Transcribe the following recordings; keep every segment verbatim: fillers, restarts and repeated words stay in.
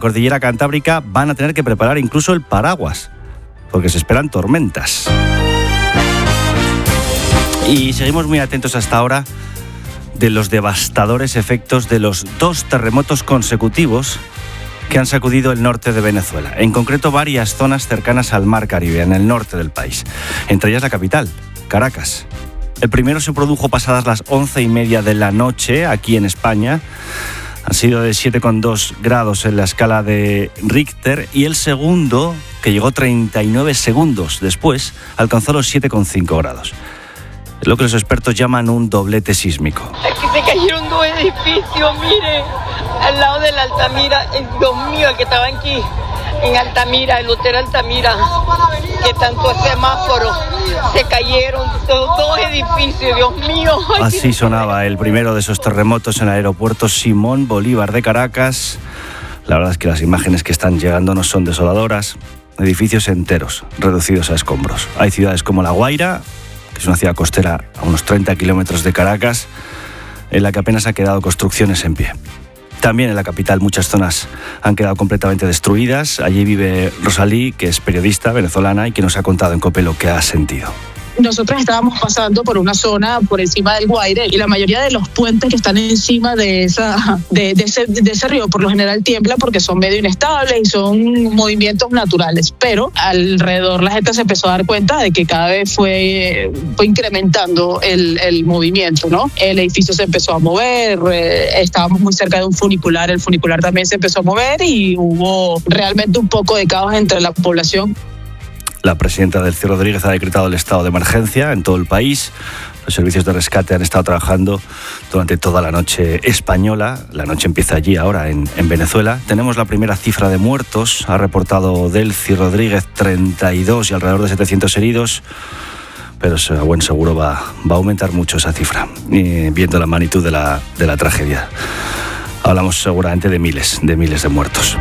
cordillera cantábrica van a tener que preparar incluso el paraguas, porque se esperan tormentas. Y seguimos muy atentos hasta ahora de los devastadores efectos de los dos terremotos consecutivos que han sacudido el norte de Venezuela, en concreto varias zonas cercanas al mar Caribe, en el norte del país, entre ellas la capital, Caracas. El primero se produjo pasadas las once y media de la noche aquí en España, han sido de siete coma dos grados en la escala de Richter, y el segundo, que llegó treinta y nueve segundos después, alcanzó los siete coma cinco grados. Es lo que los expertos llaman un doblete sísmico. Es que se cayeron dos edificios, mire, al lado de la Altamira. Dios mío, el que estaba aquí, en Altamira, el hotel Altamira, que tanto es semáforo, se cayeron dos, dos edificios, Dios mío. Así sonaba el primero de esos terremotos en el aeropuerto Simón Bolívar de Caracas. La verdad es que las imágenes que están llegando nos son desoladoras. Edificios enteros, reducidos a escombros. Hay ciudades como La Guaira, que es una ciudad costera a unos treinta kilómetros de Caracas, en la que apenas han quedado construcciones en pie. También en la capital muchas zonas han quedado completamente destruidas. Allí vive Rosalí, que es periodista venezolana y que nos ha contado en COPE lo que ha sentido. Nosotros estábamos pasando por una zona por encima del Guaire y la mayoría de los puentes que están encima de esa de, de, ese, de ese río por lo general tiembla porque son medio inestables y son movimientos naturales, pero alrededor la gente se empezó a dar cuenta de que cada vez fue, fue incrementando el, el movimiento, ¿no? El edificio se empezó a mover, eh, estábamos muy cerca de un funicular, el funicular también se empezó a mover y hubo realmente un poco de caos entre la población. La presidenta Delcy Rodríguez ha decretado el estado de emergencia en todo el país. Los servicios de rescate han estado trabajando durante toda la noche española. La noche empieza allí ahora, en, en Venezuela. Tenemos la primera cifra de muertos. Ha reportado Delcy Rodríguez treinta y dos y alrededor de setecientos heridos. Pero a buen seguro va, va a aumentar mucho esa cifra, eh, viendo la magnitud de la, de la tragedia. Hablamos seguramente de miles, de miles de muertos.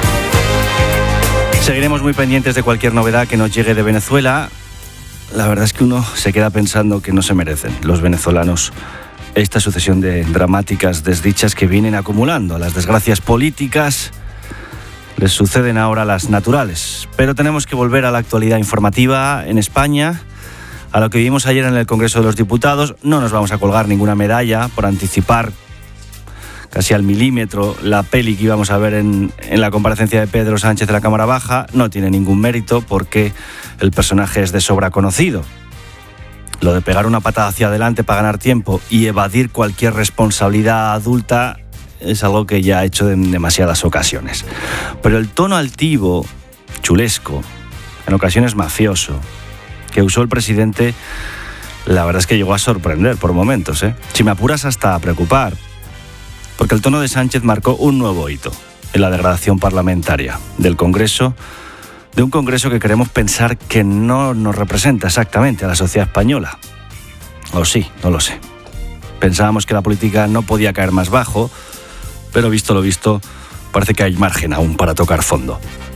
Seguiremos muy pendientes de cualquier novedad que nos llegue de Venezuela. La verdad es que uno se queda pensando que no se merecen los venezolanos esta sucesión de dramáticas desdichas que vienen acumulando. Las desgracias políticas les suceden ahora las naturales. Pero tenemos que volver a la actualidad informativa en España, a lo que vimos ayer en el Congreso de los Diputados. No nos vamos a colgar ninguna medalla por anticipar casi al milímetro la peli que íbamos a ver en, en la comparecencia de Pedro Sánchez de la Cámara Baja. No tiene ningún mérito porque el personaje es de sobra conocido. Lo de pegar una patada hacia adelante para ganar tiempo y evadir cualquier responsabilidad adulta es algo que ya ha hecho en demasiadas ocasiones. Pero el tono altivo, chulesco, en ocasiones mafioso, que usó el presidente, la verdad es que llegó a sorprender por momentos, ¿eh? Si me apuras, hasta a preocupar. Porque el tono de Sánchez marcó un nuevo hito en la degradación parlamentaria del Congreso, de un Congreso que queremos pensar que no nos representa exactamente a la sociedad española. O sí, no lo sé. Pensábamos que la política no podía caer más bajo, pero visto lo visto, parece que hay margen aún para tocar fondo.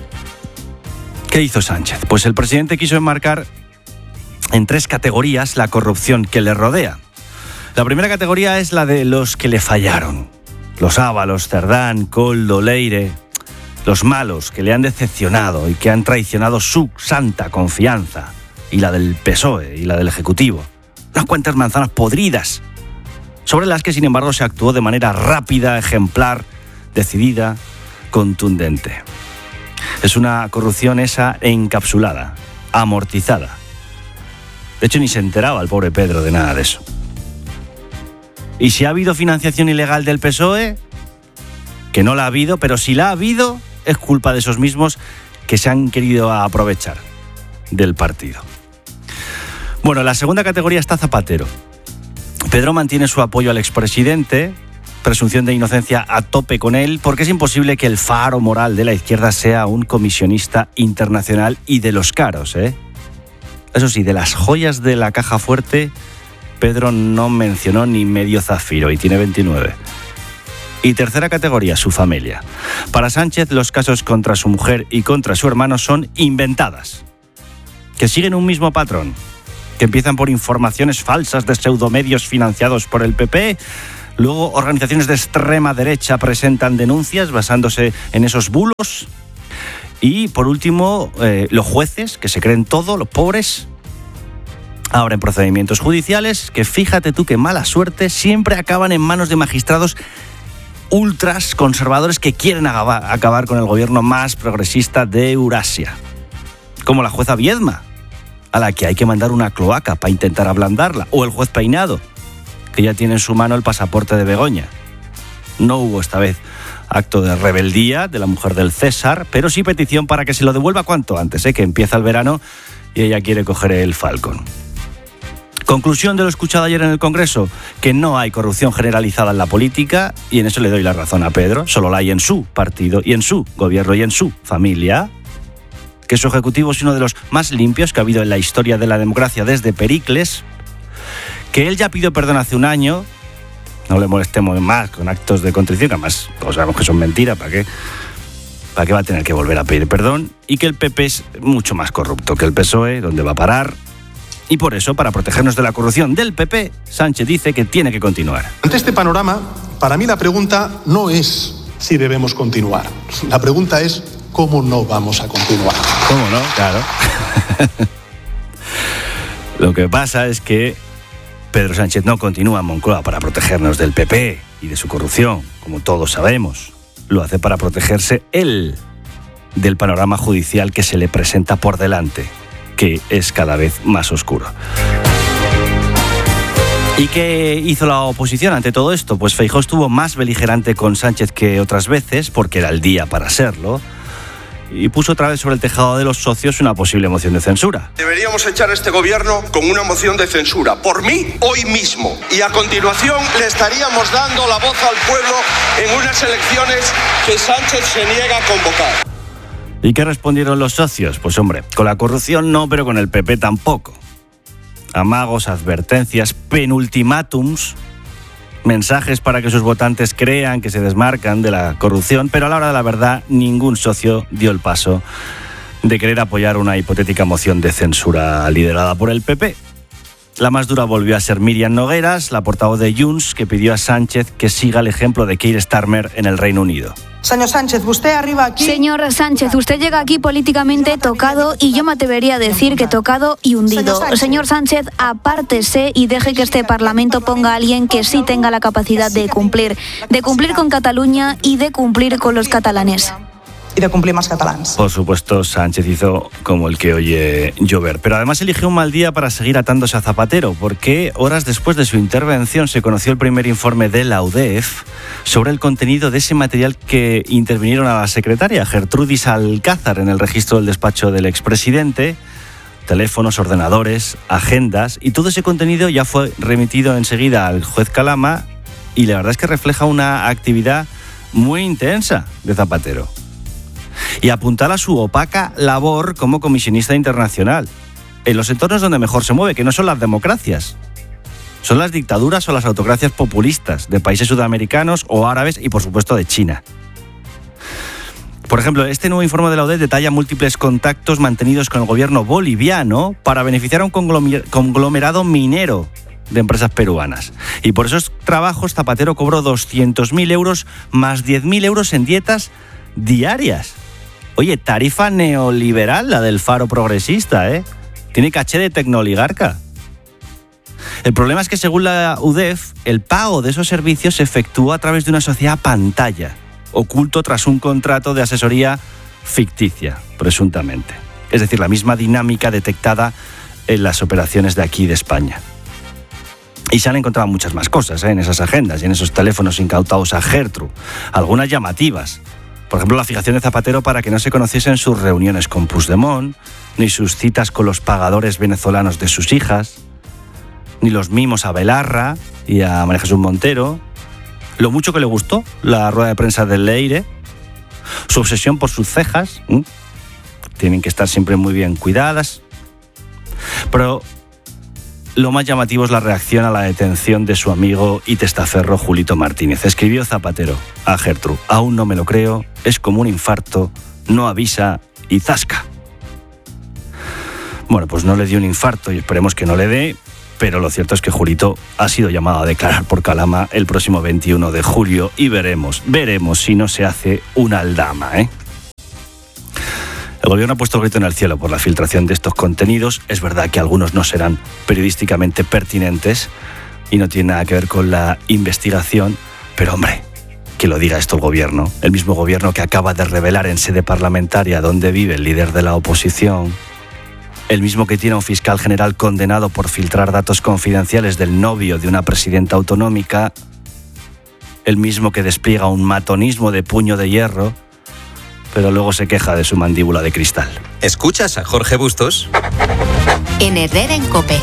¿Qué hizo Sánchez? Pues el presidente quiso enmarcar en tres categorías la corrupción que le rodea. La primera categoría es la de los que le fallaron. Los Ábalos, Cerdán, Koldo, Leire, los malos que le han decepcionado y que han traicionado su santa confianza, y la del P S O E y la del Ejecutivo. Unas cuantas manzanas podridas, sobre las que sin embargo se actuó de manera rápida, ejemplar, decidida, contundente. Es una corrupción esa encapsulada, amortizada. De hecho, ni se enteraba el pobre Pedro de nada de eso. ¿Y si ha habido financiación ilegal del P S O E? Que no la ha habido, pero si la ha habido, es culpa de esos mismos que se han querido aprovechar del partido. Bueno, en la segunda categoría está Zapatero. Pedro mantiene su apoyo al expresidente, presunción de inocencia a tope con él, porque es imposible que el faro moral de la izquierda sea un comisionista internacional y de los caros, ¿eh? Eso sí, de las joyas de la caja fuerte, Pedro no mencionó ni medio zafiro y tiene veintinueve. Y tercera categoría, su familia. Para Sánchez, los casos contra su mujer y contra su hermano son inventadas, que siguen un mismo patrón, que empiezan por informaciones falsas de pseudomedios financiados por el P P, Luego, organizaciones de extrema derecha presentan denuncias basándose en esos bulos. Y, por último, eh, los jueces, que se creen todo, los pobres, abren procedimientos judiciales que, fíjate tú qué mala suerte, siempre acaban en manos de magistrados ultras conservadores que quieren acabar, acabar con el gobierno más progresista de Eurasia. Como la jueza Viedma, a la que hay que mandar una cloaca para intentar ablandarla, o el juez Peinado, que ya tiene en su mano el pasaporte de Begoña. No hubo esta vez acto de rebeldía de la mujer del César, pero sí petición para que se lo devuelva cuanto antes, ¿eh? Que empieza el verano y ella quiere coger el Falcon. Conclusión de lo escuchado ayer en el Congreso, que no hay corrupción generalizada en la política, y en eso le doy la razón a Pedro, solo la hay en su partido y en su gobierno y en su familia, que su ejecutivo es uno de los más limpios que ha habido en la historia de la democracia desde Pericles, que él ya pidió perdón hace un año, no le molestemos más con actos de contrición, que además todos sabemos que son mentiras, ¿para qué? ¿Para qué va a tener que volver a pedir perdón? Y que el P P es mucho más corrupto que el P S O E, ¿dónde va a parar? Y por eso, para protegernos de la corrupción del P P, Sánchez dice que tiene que continuar. Ante este panorama, para mí la pregunta no es si debemos continuar. La pregunta es cómo no vamos a continuar. ¿Cómo no? Claro. Lo que pasa es que Pedro Sánchez no continúa en Moncloa para protegernos del P P y de su corrupción, como todos sabemos. Lo hace para protegerse él del panorama judicial que se le presenta por delante, que es cada vez más oscuro. ¿Y qué hizo la oposición ante todo esto? Pues Feijóo estuvo más beligerante con Sánchez que otras veces, porque era el día para serlo, y puso otra vez sobre el tejado de los socios una posible moción de censura. Deberíamos echar a este gobierno con una moción de censura, por mí, hoy mismo. Y a continuación le estaríamos dando la voz al pueblo en unas elecciones que Sánchez se niega a convocar. ¿Y qué respondieron los socios? Pues hombre, con la corrupción no, pero con el P P tampoco. Amagos, advertencias, penultimátums, mensajes para que sus votantes crean que se desmarcan de la corrupción, pero a la hora de la verdad ningún socio dio el paso de querer apoyar una hipotética moción de censura liderada por el P P. La más dura volvió a ser Míriam Nogueras, la portavoz de Junts, que pidió a Sánchez que siga el ejemplo de Keir Starmer en el Reino Unido. Señor Sánchez, usted arriba aquí... Señor Sánchez, usted llega aquí políticamente tocado y yo me atrevería a decir que tocado y hundido. Señor Sánchez, apártese y deje que este Parlamento ponga a alguien que sí tenga la capacidad de cumplir. De cumplir con Cataluña y de cumplir con los catalanes. Y de cumplir más catalans. Por supuesto, Sánchez hizo como el que oye llover. Pero además eligió un mal día para seguir atándose a Zapatero, porque horas después de su intervención se conoció el primer informe de la U D E F sobre el contenido de ese material que intervinieron a la secretaria, Gertrudis Alcázar, en el registro del despacho del expresidente, teléfonos, ordenadores, agendas, y todo ese contenido ya fue remitido enseguida al juez Calama, y la verdad es que refleja una actividad muy intensa de Zapatero. Y apuntala su opaca labor como comisionista internacional, en los entornos donde mejor se mueve, que no son las democracias, son las dictaduras o las autocracias populistas de países sudamericanos o árabes y, por supuesto, de China. Por ejemplo, este nuevo informe de la U D E detalla múltiples contactos mantenidos con el gobierno boliviano para beneficiar a un conglomerado minero de empresas peruanas. Y por esos trabajos Zapatero cobró doscientos mil euros más diez mil euros en dietas diarias. Oye, tarifa neoliberal la del Faro progresista, ¿eh? Tiene caché de tecnooligarca. El problema es que, según la U D E F, el pago de esos servicios se efectuó a través de una sociedad pantalla, oculto tras un contrato de asesoría ficticia, presuntamente. Es decir, la misma dinámica detectada en las operaciones de aquí de España. Y se han encontrado muchas más cosas, ¿eh? En esas agendas y en esos teléfonos incautados a Gertrude, algunas llamativas. Por ejemplo, la fijación de Zapatero para que no se conociesen sus reuniones con Puigdemont, ni sus citas con los pagadores venezolanos de sus hijas, ni los mimos a Belarra y a María Jesús Montero, lo mucho que le gustó la rueda de prensa del Leire, su obsesión por sus cejas, ¿eh? Tienen que estar siempre muy bien cuidadas. Pero lo más llamativo es la reacción a la detención de su amigo y testaferro Julito Martínez. Escribió Zapatero a Gertrude: aún no me lo creo, es como un infarto, no avisa y zasca. Bueno, pues no le dio un infarto y esperemos que no le dé, pero lo cierto es que Julito ha sido llamado a declarar por Calama el próximo veintiuno de julio y veremos, veremos si no se hace una aldama, ¿eh? El gobierno ha puesto el grito en el cielo por la filtración de estos contenidos. Es verdad que algunos no serán periodísticamente pertinentes y no tienen nada que ver con la investigación, pero hombre, que lo diga esto el gobierno, el mismo gobierno que acaba de revelar en sede parlamentaria dónde vive el líder de la oposición, el mismo que tiene a un fiscal general condenado por filtrar datos confidenciales del novio de una presidenta autonómica, el mismo que despliega un matonismo de puño de hierro, pero luego se queja de su mandíbula de cristal. ¿Escuchas a Jorge Bustos? En Herrera en COPE.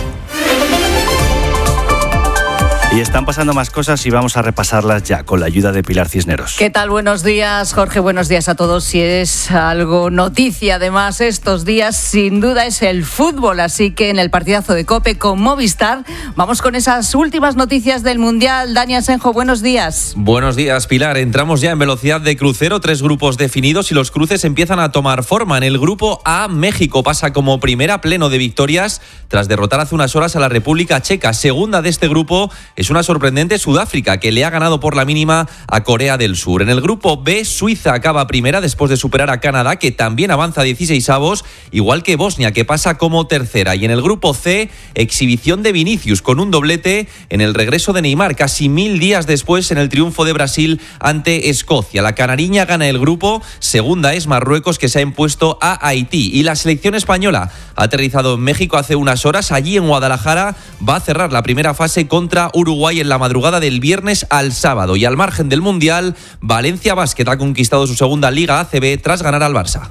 Y están pasando más cosas y vamos a repasarlas ya con la ayuda de Pilar Cisneros. ¿Qué tal? Buenos días, Jorge. Buenos días a todos. Si es algo noticia, además, estos días, sin duda es el fútbol. Así que en el partidazo de COPE con Movistar, vamos con esas últimas noticias del Mundial. Dani Asenjo, buenos días. Buenos días, Pilar. Entramos ya en velocidad de crucero. Tres grupos definidos y los cruces empiezan a tomar forma. En el grupo A, México pasa como primera pleno de victorias tras derrotar hace unas horas a la República Checa. Segunda de este grupo es una sorprendente Sudáfrica, que le ha ganado por la mínima a Corea del Sur. En el grupo B, Suiza acaba primera después de superar a Canadá, que también avanza a dieciseisavos, igual que Bosnia, que pasa como tercera. Y en el grupo C, exhibición de Vinicius con un doblete en el regreso de Neymar, casi mil días después en el triunfo de Brasil ante Escocia. La canariña gana el grupo, segunda es Marruecos, que se ha impuesto a Haití. Y la selección española ha aterrizado en México hace unas horas. Allí en Guadalajara va a cerrar la primera fase contra Uruguay en la madrugada del viernes al sábado. Y al margen del Mundial, Valencia Basket ha conquistado su segunda Liga A C B tras ganar al Barça.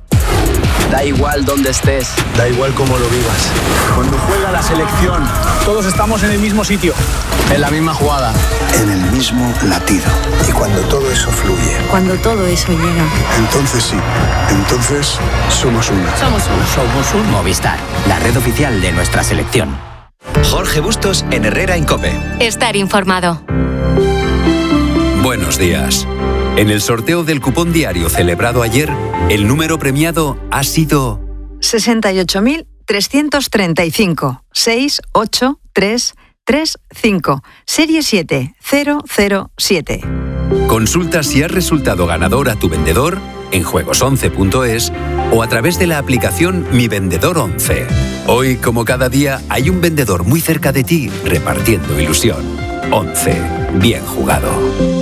Da igual dónde estés, da igual cómo lo vivas. Cuando juega la selección, todos estamos en el mismo sitio, en la misma jugada, en el mismo latido. Y cuando todo eso fluye, cuando todo eso llega, entonces sí, entonces somos uno. Somos uno. Somos un Movistar, la red oficial de nuestra selección. Jorge Bustos en Herrera en COPE. Estar informado. Buenos días. En el sorteo del cupón diario celebrado ayer, el número premiado ha sido sesenta y ocho mil trescientos treinta y cinco, seis ocho tres tres cinco, serie siete cero cero siete. Consulta si has resultado ganador a tu vendedor en juegos once punto es o a través de la aplicación Mi Vendedor once. Hoy, como cada día, hay un vendedor muy cerca de ti repartiendo ilusión. once. Bien jugado.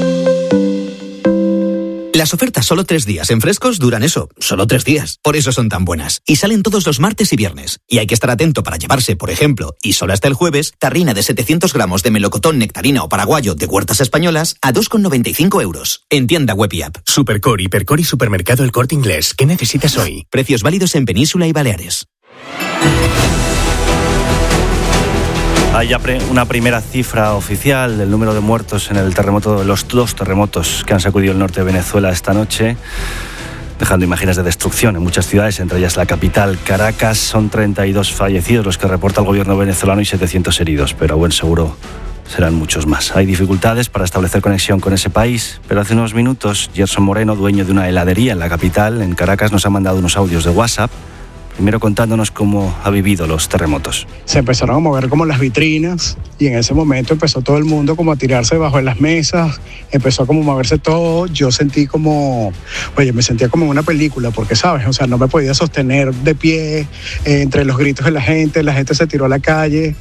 Las ofertas solo tres días en Frescos duran eso, solo tres días. Por eso son tan buenas. Y salen todos los martes y viernes. Y hay que estar atento para llevarse, por ejemplo, y solo hasta el jueves, tarrina de setecientos gramos de melocotón, nectarina o paraguayo de Huertas Españolas a dos con noventa y cinco euros. En tienda web y app. Supercor, Hipercor y Supermercado El Corte Inglés. ¿Qué necesitas hoy? Precios válidos en Península y Baleares. Hay ya una primera cifra oficial del número de muertos en el terremoto, los dos terremotos que han sacudido el norte de Venezuela esta noche, dejando imágenes de destrucción en muchas ciudades, entre ellas la capital, Caracas. Son treinta y dos fallecidos los que reporta el gobierno venezolano y setecientos heridos, pero a buen seguro serán muchos más. Hay dificultades para establecer conexión con ese país, pero hace unos minutos Gerson Moreno, dueño de una heladería en la capital, en Caracas, nos ha mandado unos audios de WhatsApp, primero contándonos cómo ha vivido los terremotos. Se empezaron a mover como las vitrinas y en ese momento empezó todo el mundo como a tirarse debajo de las mesas, empezó a como moverse todo. Yo sentí como, oye, me sentía como en una película porque, ¿sabes? O sea, no me podía sostener de pie eh, entre los gritos de la gente, la gente se tiró a la calle.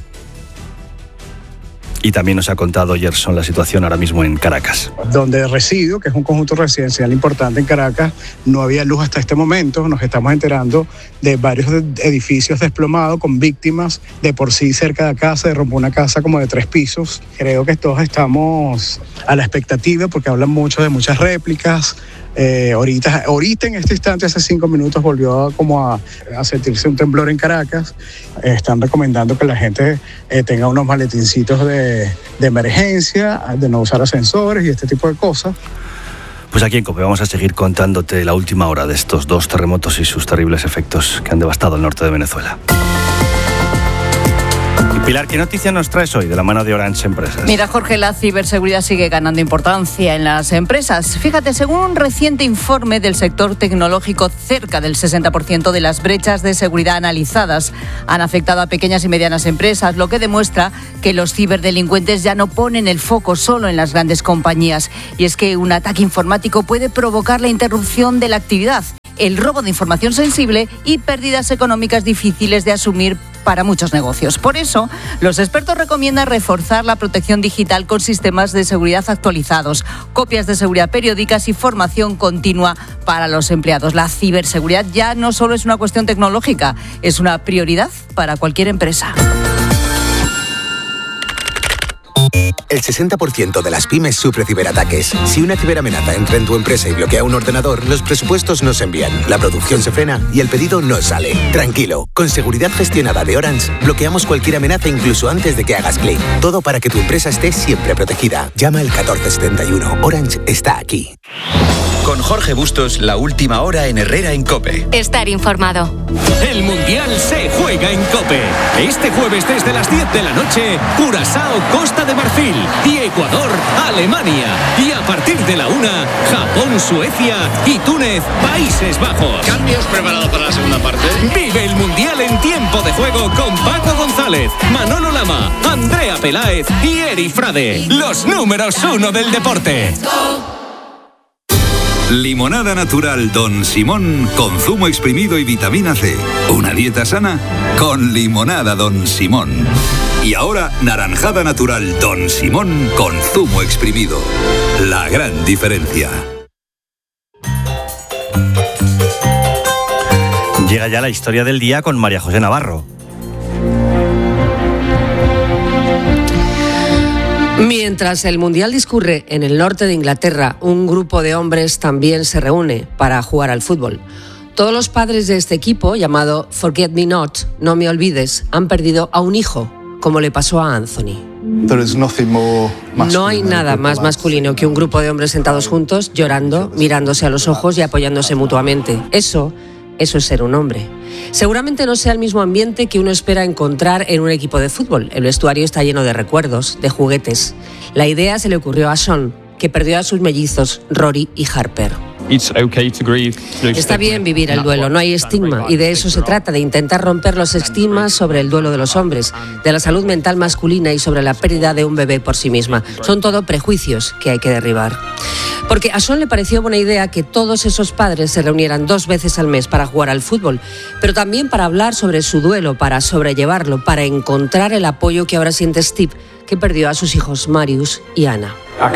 Y también nos ha contado Gerson la situación ahora mismo en Caracas. Donde resido, que es un conjunto residencial importante en Caracas, no había luz hasta este momento. Nos estamos enterando de varios edificios desplomados con víctimas de por sí cerca de la casa, de romper una casa como de tres pisos. Creo que todos estamos a la expectativa porque hablan mucho de muchas réplicas. Eh, ahorita, ahorita en este instante, hace cinco minutos, volvió a, como a, a sentirse un temblor en Caracas. Eh, están recomendando que la gente eh, tenga unos maletincitos de, de emergencia, de no usar ascensores y este tipo de cosas. Pues aquí en COPE vamos a seguir contándote la última hora de estos dos terremotos y sus terribles efectos que han devastado el norte de Venezuela. Y Pilar, ¿qué noticia nos traes hoy de la mano de Orange Empresas? Mira, Jorge, la ciberseguridad sigue ganando importancia en las empresas. Fíjate, según un reciente informe del sector tecnológico, cerca del sesenta por ciento de las brechas de seguridad analizadas han afectado a pequeñas y medianas empresas, lo que demuestra que los ciberdelincuentes ya no ponen el foco solo en las grandes compañías. Y es que un ataque informático puede provocar la interrupción de la actividad, el robo de información sensible y pérdidas económicas difíciles de asumir para muchos negocios. Por eso, los expertos recomiendan reforzar la protección digital con sistemas de seguridad actualizados, copias de seguridad periódicas y formación continua para los empleados. La ciberseguridad ya no solo es una cuestión tecnológica, es una prioridad para cualquier empresa. El sesenta por ciento de las pymes sufre ciberataques. Si una ciberamenaza entra en tu empresa y bloquea un ordenador, los presupuestos no se envían, la producción se frena y el pedido no sale. Tranquilo, con seguridad gestionada de Orange, bloqueamos cualquier amenaza incluso antes de que hagas clic. Todo para que tu empresa esté siempre protegida. Llama al catorce setenta y uno. Orange está aquí. Con Jorge Bustos, la última hora en Herrera en COPE. Estar informado. El Mundial se juega en COPE. Este jueves desde las diez de la noche, Curazao, Costa de Marfil y Ecuador, Alemania. Y a partir de la una, Japón, Suecia y Túnez, Países Bajos. ¿Cambios preparados para la segunda parte? Vive el Mundial en tiempo de juego con Paco González, Manolo Lama, Andrea Peláez y Eri Frade. Los números uno del deporte. Limonada natural Don Simón con zumo exprimido y vitamina C. Una dieta sana con limonada Don Simón. Y ahora naranjada natural Don Simón con zumo exprimido. La gran diferencia. Llega ya la historia del día con María José Navarro. Mientras el Mundial discurre en el norte de Inglaterra, un grupo de hombres también se reúne para jugar al fútbol. Todos los padres de este equipo, llamado Forget Me Not, No Me Olvides, han perdido a un hijo, como le pasó a Anthony. No hay nada más masculino que un grupo de hombres sentados juntos, llorando, mirándose a los ojos y apoyándose mutuamente. Eso, eso es ser un hombre. Seguramente no sea el mismo ambiente que uno espera encontrar en un equipo de fútbol. El vestuario está lleno de recuerdos, de juguetes. La idea se le ocurrió a Sean, que perdió a sus mellizos, Rory y Harper. Está bien vivir el duelo, no hay estigma, y de eso se trata, de intentar romper los estigmas sobre el duelo de los hombres, de la salud mental masculina y sobre la pérdida de un bebé por sí misma. Son todo prejuicios que hay que derribar. Porque a Sean le pareció buena idea que todos esos padres se reunieran dos veces al mes para jugar al fútbol, pero también para hablar sobre su duelo, para sobrellevarlo, para encontrar el apoyo que ahora siente Steve, que perdió a sus hijos Marius y Anna.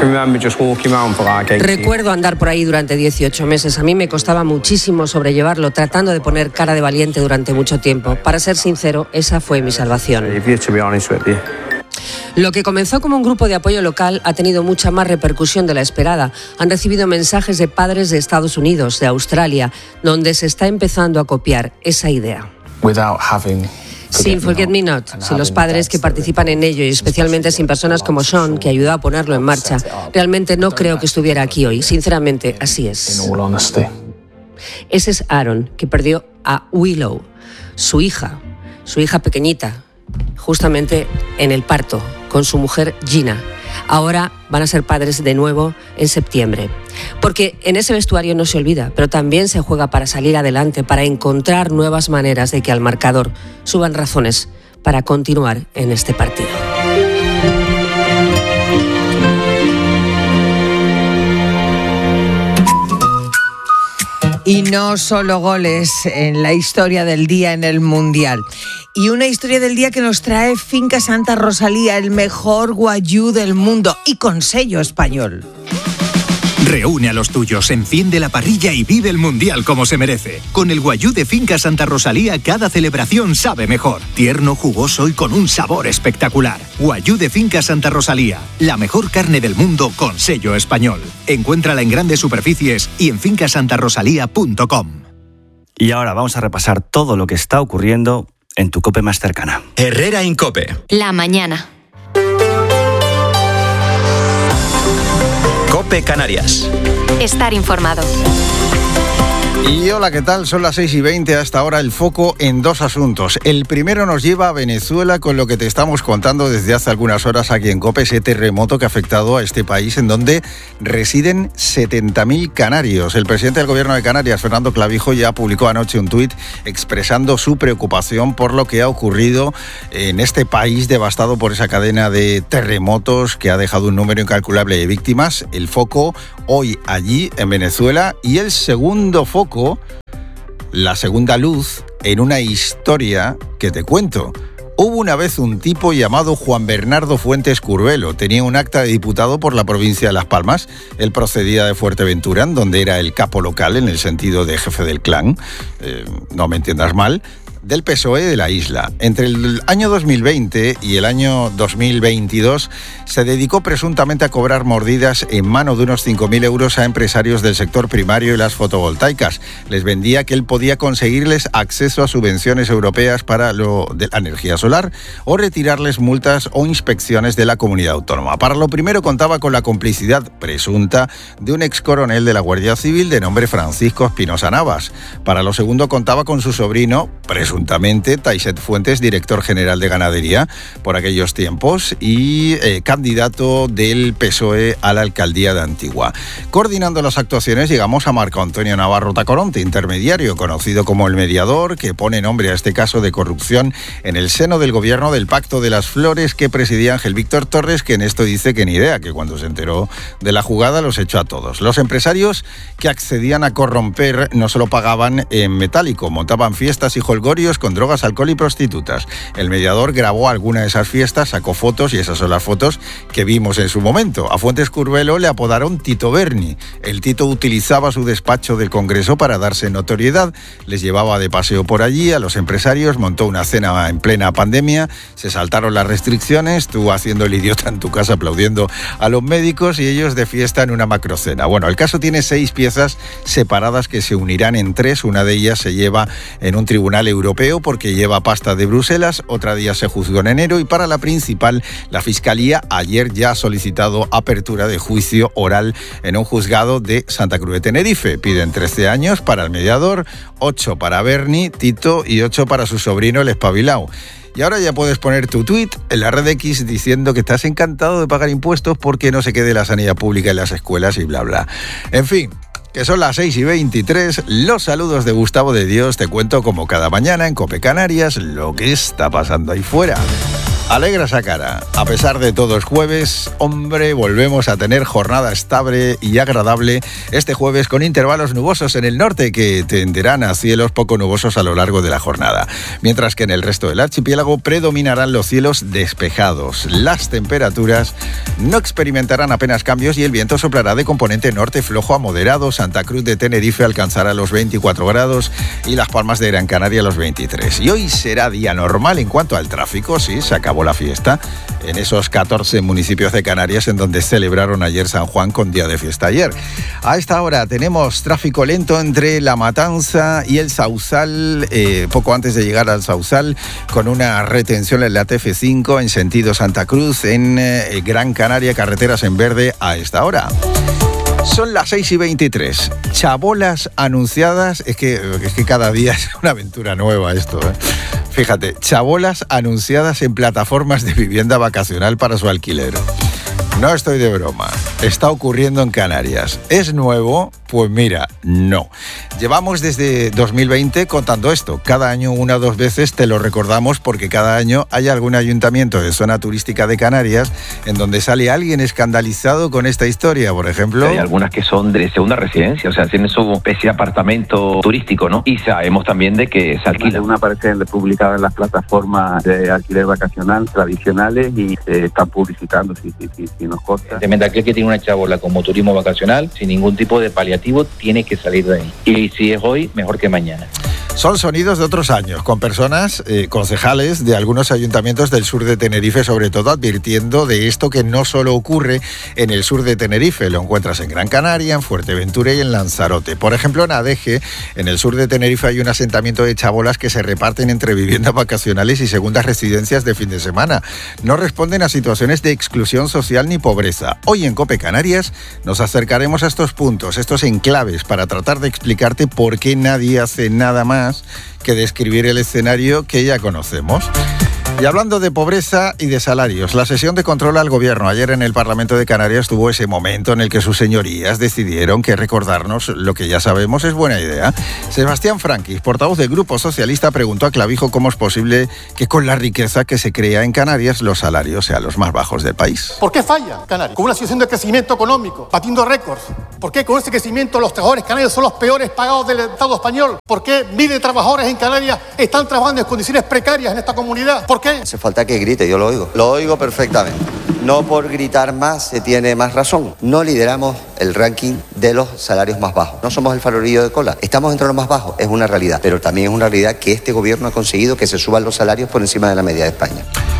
Recuerdo andar por ahí durante dieciocho meses. A mí me costaba muchísimo sobrellevarlo, tratando de poner cara de valiente durante mucho tiempo. Para ser sincero, esa fue mi salvación. Lo que comenzó como un grupo de apoyo local ha tenido mucha más repercusión de la esperada. Han recibido mensajes de padres de Estados Unidos, de Australia, donde se está empezando a copiar esa idea. Sin Forget Me Not, sin los padres que participan en ello y especialmente sin personas como Sean, que ayudó a ponerlo en marcha, realmente no creo que estuviera aquí hoy. Sinceramente, así es. Ese es Aaron, que perdió a Willow, su hija, su hija pequeñita, justamente en el parto, con su mujer Gina. Ahora van a ser padres de nuevo en septiembre. Porque en ese vestuario no se olvida, pero también se juega para salir adelante, para encontrar nuevas maneras de que al marcador suban razones para continuar en este partido. Y no solo goles en la historia del día en el Mundial. Y una historia del día que nos trae Finca Santa Rosalía, el mejor guayú del mundo y con sello español. Reúne a los tuyos, enciende la parrilla y vive el Mundial como se merece. Con el guayú de Finca Santa Rosalía, cada celebración sabe mejor. Tierno, jugoso y con un sabor espectacular. Guayú de Finca Santa Rosalía, la mejor carne del mundo con sello español. Encuéntrala en grandes superficies y en finca santa rosalía punto com. Y ahora vamos a repasar todo lo que está ocurriendo en tu COPE más cercana. Herrera en COPE. La mañana. COPE Canarias. Estar informado. Y hola, ¿qué tal? Son las seis y veinte, hasta ahora el foco en dos asuntos. El primero nos lleva a Venezuela con lo que te estamos contando desde hace algunas horas aquí en COPE, ese terremoto que ha afectado a este país en donde residen setenta mil canarios. El presidente del gobierno de Canarias, Fernando Clavijo, ya publicó anoche un tuit expresando su preocupación por lo que ha ocurrido en este país devastado por esa cadena de terremotos que ha dejado un número incalculable de víctimas. El foco hoy allí en Venezuela y el segundo foco, la segunda luz en una historia que te cuento. Hubo una vez un tipo llamado Juan Bernardo Fuentes Curbelo. Tenía un acta de diputado por la provincia de Las Palmas. Él procedía de Fuerteventura, donde era el capo local, en el sentido de jefe del clan. Eh, no me entiendas mal. Del P S O E de la isla. Entre el año dos mil veinte y el año dos mil veintidós se dedicó presuntamente a cobrar mordidas en mano de unos cinco mil euros a empresarios del sector primario y las fotovoltaicas. Les vendía que él podía conseguirles acceso a subvenciones europeas para lo de la energía solar o retirarles multas o inspecciones de la comunidad autónoma. Para lo primero contaba con la complicidad presunta de un ex coronel de la Guardia Civil de nombre Francisco Espinosa Navas. Para lo segundo contaba con su sobrino, presuntamente Presuntamente, Taiset Fuentes, director general de Ganadería por aquellos tiempos y eh, candidato del P S O E a la alcaldía de Antigua. Coordinando las actuaciones llegamos a Marco Antonio Navarro Tacoronte, intermediario, conocido como el mediador, que pone nombre a este caso de corrupción en el seno del gobierno del Pacto de las Flores que presidía Ángel Víctor Torres, que en esto dice que ni idea, que cuando se enteró de la jugada los echó a todos. Los empresarios que accedían a corromper no solo pagaban en metálico, montaban fiestas y jolgorios con drogas, alcohol y prostitutas. El mediador grabó alguna de esas fiestas, sacó fotos y esas son las fotos que vimos en su momento. A Fuentes Curbelo le apodaron Tito Berni. El Tito utilizaba su despacho del Congreso para darse notoriedad. Les llevaba de paseo por allí a los empresarios, montó una cena en plena pandemia, se saltaron las restricciones, estuvo haciendo el idiota en tu casa aplaudiendo a los médicos y ellos de fiesta en una macrocena. Bueno, el caso tiene seis piezas separadas que se unirán en tres. Una de ellas se lleva en un tribunal europeo porque lleva pasta de Bruselas, otra día se juzgó en enero y para la principal, la Fiscalía ayer ya ha solicitado apertura de juicio oral en un juzgado de Santa Cruz de Tenerife. Piden trece años para el mediador, ocho para Berni, Tito y ocho para su sobrino el espabilao. Y ahora ya puedes poner tu tuit en la red X diciendo que estás encantado de pagar impuestos porque no se quede la sanidad pública en las escuelas y bla bla. En fin, que son las seis y veintitrés, los saludos de Gustavo de Dios, te cuento como cada mañana en COPE Canarias lo que está pasando ahí fuera. Alegra esa cara. A pesar de todo es jueves, hombre, volvemos a tener jornada estable y agradable este jueves con intervalos nubosos en el norte que tenderán a cielos poco nubosos a lo largo de la jornada. Mientras que en el resto del archipiélago predominarán los cielos despejados. Las temperaturas no experimentarán apenas cambios y el viento soplará de componente norte flojo a moderado. Santa Cruz de Tenerife alcanzará los veinticuatro grados y Las Palmas de Gran Canaria los veintitrés. Y hoy será día normal en cuanto al tráfico, sí, se acabó la fiesta en esos catorce municipios de Canarias en donde celebraron ayer San Juan con día de fiesta ayer. A esta hora tenemos tráfico lento entre La Matanza y el Sausal, eh, poco antes de llegar al Sausal, con una retención en la T F cinco en sentido Santa Cruz, en eh, Gran Canaria, carreteras en verde a esta hora. Son las seis y veintitrés. Chabolas anunciadas. Es que, es que cada día es una aventura nueva esto, ¿eh? Fíjate, chabolas anunciadas en plataformas de vivienda vacacional para su alquiler. No estoy de broma. Está ocurriendo en Canarias. ¿Es nuevo? Pues mira, no. Llevamos desde dos mil veinte contando esto. Cada año, una o dos veces, te lo recordamos porque cada año hay algún ayuntamiento de zona turística de Canarias en donde sale alguien escandalizado con esta historia, por ejemplo. Hay algunas que son de segunda residencia, o sea, tienen su especie de apartamento turístico, ¿no? Y sabemos también de que se alquila. Una aparece publicada en las plataformas de alquiler vacacional tradicionales y eh, están publicitando si, si, si, si nos consta. Evidentemente, aquel que tiene una chabola como turismo vacacional, sin ningún tipo de paliativo, tiene que salir de ahí. Y si es hoy, mejor que mañana. Son sonidos de otros años, con personas, eh, concejales de algunos ayuntamientos del sur de Tenerife, sobre todo advirtiendo de esto que no solo ocurre en el sur de Tenerife, lo encuentras en Gran Canaria, en Fuerteventura y en Lanzarote. Por ejemplo, en Adeje, en el sur de Tenerife, hay un asentamiento de chabolas que se reparten entre viviendas vacacionales y segundas residencias de fin de semana. No responden a situaciones de exclusión social ni pobreza. Hoy en COPE Canarias nos acercaremos a estos puntos, estos enclaves, para tratar de explicarte por qué nadie hace nada más que describir el escenario que ya conocemos. Y hablando de pobreza y de salarios, la sesión de control al gobierno ayer en el Parlamento de Canarias tuvo ese momento en el que sus señorías decidieron que recordarnos lo que ya sabemos es buena idea. Sebastián Franquis, portavoz del Grupo Socialista, preguntó a Clavijo cómo es posible que con la riqueza que se crea en Canarias los salarios sean los más bajos del país. ¿Por qué falla Canarias? Con una situación de crecimiento económico, batiendo récords. ¿Por qué con ese crecimiento los trabajadores canarios son los peores pagados del Estado español? ¿Por qué miles de trabajadores en Canarias están trabajando en condiciones precarias en esta comunidad? ¿Por qué? Hace falta que grite, yo lo oigo. Lo oigo perfectamente. No por gritar más se tiene más razón. No lideramos el ranking de los salarios más bajos. No somos el farolillo de cola. Estamos entre los más bajos, es una realidad. Pero también es una realidad que este gobierno ha conseguido que se suban los salarios por encima de la media de España.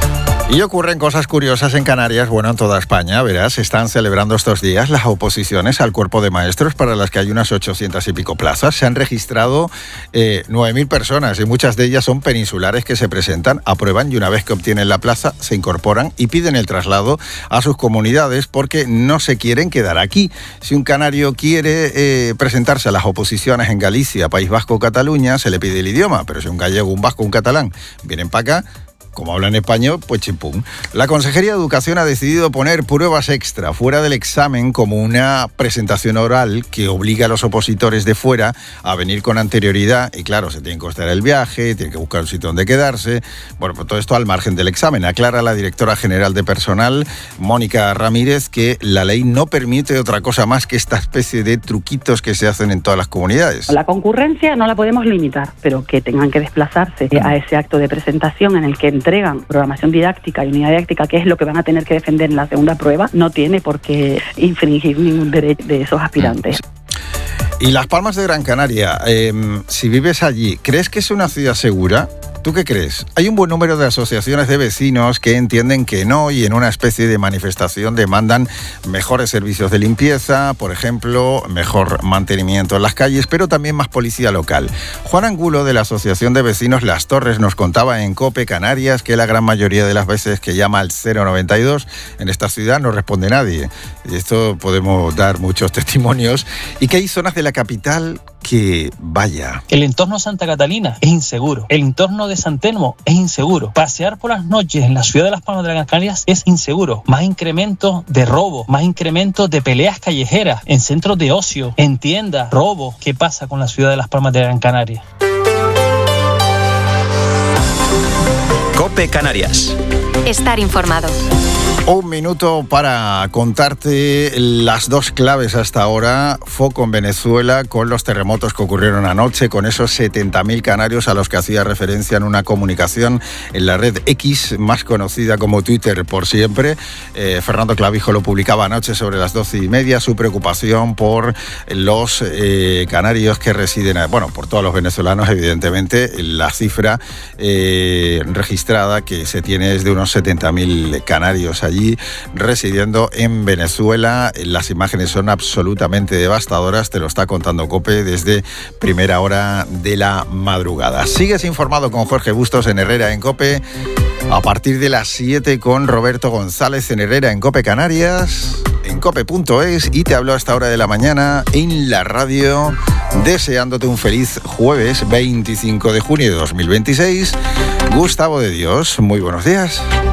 Y ocurren cosas curiosas en Canarias, bueno, en toda España, verás, están celebrando estos días las oposiciones al cuerpo de maestros, para las que hay unas ochocientas y pico plazas. Se han registrado eh, nueve mil personas y muchas de ellas son peninsulares que se presentan, aprueban y una vez que obtienen la plaza se incorporan y piden el traslado a sus comunidades porque no se quieren quedar aquí. Si un canario quiere eh, presentarse a las oposiciones en Galicia, País Vasco o Cataluña, se le pide el idioma, pero si un gallego, un vasco, un catalán vienen para acá, como hablan español, pues chimpum. La Consejería de Educación ha decidido poner pruebas extra fuera del examen como una presentación oral que obliga a los opositores de fuera a venir con anterioridad y claro, se tienen que costar el viaje, tienen que buscar un sitio donde quedarse. Bueno, pues todo esto al margen del examen. Aclara la directora general de personal, Mónica Ramírez, que la ley no permite otra cosa más que esta especie de truquitos que se hacen en todas las comunidades. La concurrencia no la podemos limitar, pero que tengan que desplazarse a ese acto de presentación en el que entregan programación didáctica y unidad didáctica, que es lo que van a tener que defender en la segunda prueba, no tiene por qué infringir ningún derecho de esos aspirantes. Y Las Palmas de Gran Canaria, eh, si vives allí, ¿crees que es una ciudad segura? ¿Tú qué crees? Hay un buen número de asociaciones de vecinos que entienden que no y en una especie de manifestación demandan mejores servicios de limpieza, por ejemplo, mejor mantenimiento en las calles, pero también más policía local. Juan Angulo, de la Asociación de Vecinos Las Torres, nos contaba en COPE Canarias que la gran mayoría de las veces que llama al cero noventa y dos en esta ciudad no responde nadie. Y esto podemos dar muchos testimonios. Y que hay zonas de la capital que, vaya... El entorno de Santa Catalina es inseguro. El entorno de San Telmo es inseguro. Pasear por las noches en la ciudad de Las Palmas de Gran Canaria es inseguro. Más incremento de robo, más incremento de peleas callejeras, en centros de ocio, en tiendas, robo. ¿Qué pasa con la ciudad de Las Palmas de Gran Canaria? COPE Canarias. Estar informado. Un minuto para contarte las dos claves hasta ahora. Foco en Venezuela con los terremotos que ocurrieron anoche, con esos setenta mil canarios a los que hacía referencia en una comunicación en la red X, más conocida como Twitter por siempre. Eh, Fernando Clavijo lo publicaba anoche sobre las doce y media, su preocupación por los eh, canarios que residen, bueno, por todos los venezolanos, evidentemente. La cifra eh, registrada que se tiene es de unos setenta mil canarios allí residiendo en Venezuela. Las imágenes son absolutamente devastadoras, te lo está contando COPE desde primera hora de la madrugada. Sigues informado con Jorge Bustos en Herrera en COPE, a partir de las siete con Roberto González en Herrera en COPE Canarias, en cope punto es, y te hablo a esta hora de la mañana en la radio, deseándote un feliz jueves veinticinco de junio de dos mil veintiséis. Gustavo de Dios, muy buenos días.